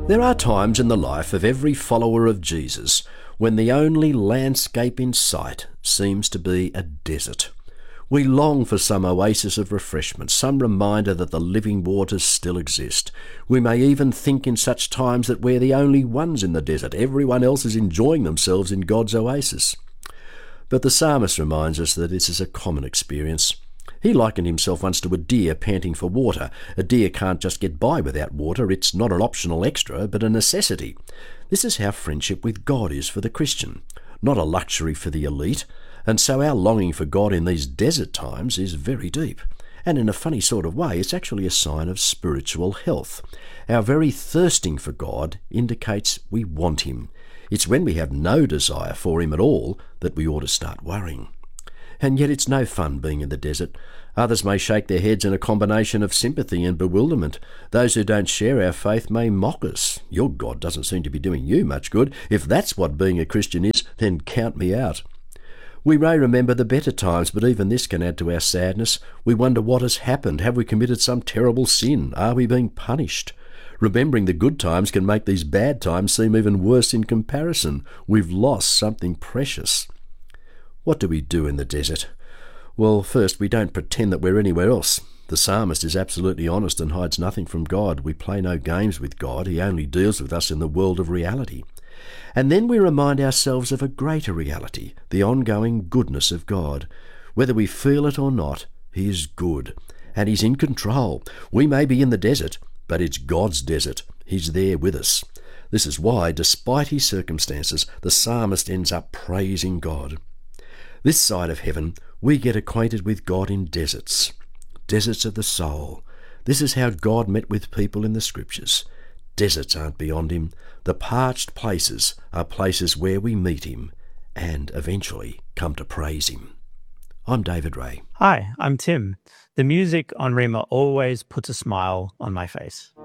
There are times in the life of every follower of Jesus when the only landscape in sight seems to be a desert. We long for some oasis of refreshment, some reminder that the living waters still exist. We may even think in such times that we're the only ones in the desert. Everyone else is enjoying themselves in God's oasis. But the psalmist reminds us that this is a common experience. He likened himself once to a deer panting for water. A deer can't just get by without water. It's not an optional extra, but a necessity. This is how friendship with God is for the Christian, not a luxury for the elite. And so our longing for God in these desert times is very deep. And in a funny sort of way, it's actually a sign of spiritual health. Our very thirsting for God indicates we want him. It's when we have no desire for him at all that we ought to start worrying. And yet it's no fun being in the desert. Others may shake their heads in a combination of sympathy and bewilderment. Those who don't share our faith may mock us. Your God doesn't seem to be doing you much good. If that's what being a Christian is, then count me out. We may remember the better times, but even this can add to our sadness. We wonder what has happened. Have we committed some terrible sin? Are we being punished? Remembering the good times can make these bad times seem even worse in comparison. We've lost something precious. What do we do in the desert? Well, first, we don't pretend that we're anywhere else. The psalmist is absolutely honest and hides nothing from God. We play no games with God. He only deals with us in the world of reality. And then we remind ourselves of a greater reality, the ongoing goodness of God. Whether we feel it or not, he is good, and he's in control. We may be in the desert, but it's God's desert. He's there with us. This is why, despite his circumstances, the psalmist ends up praising God. This side of heaven, we get acquainted with God in deserts, deserts of the soul. This is how God met with people in the scriptures. Deserts aren't beyond him. The parched places are places where we meet him and eventually come to praise him. I'm David Ray. Hi, I'm Tim. The music on Rima always puts a smile on my face.